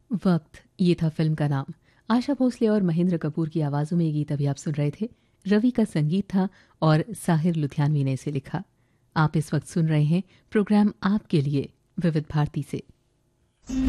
वक्त, ये था फिल्म का नाम। आशा भोसले और महेंद्र कपूर की आवाज़ों में ये गीत अभी आप सुन रहे थे। रवि का संगीत था और साहिर लुधियानवी ने इसे लिखा। आप इस वक्त सुन रहे हैं प्रोग्राम आपके लिए विविध भारती से।